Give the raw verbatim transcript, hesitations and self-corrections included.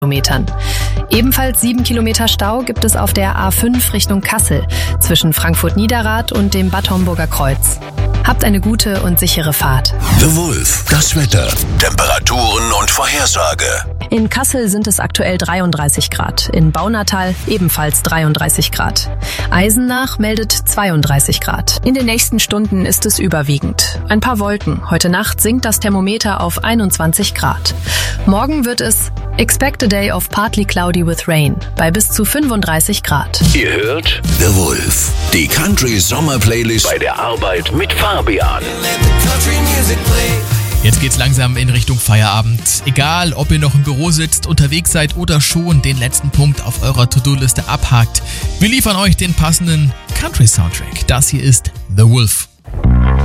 Kilometern. Ebenfalls sieben Kilometer Stau gibt es auf der A fünf Richtung Kassel zwischen Frankfurt-Niederrad und dem Bad Homburger Kreuz. Habt eine gute und sichere Fahrt. The Wolf, das Wetter, Temperaturen und Vorhersage. In Kassel sind es aktuell dreiunddreißig Grad, in Baunatal ebenfalls dreiunddreißig Grad. Eisenach meldet zweiunddreißig Grad. In den nächsten Stunden ist es überwiegend. Ein paar Wolken. Heute Nacht sinkt das Thermometer auf einundzwanzig Grad. Morgen wird es expect a day of partly cloudy with rain bei bis zu fünfunddreißig Grad. Ihr hört The Wolf, die Country Sommer Playlist bei der Arbeit mit Fabian. Jetzt geht's langsam in Richtung Feierabend. Egal, ob ihr noch im Büro sitzt, unterwegs seid oder schon den letzten Punkt auf eurer To-Do-Liste abhakt. Wir liefern euch den passenden Country-Soundtrack. Das hier ist The Wolf.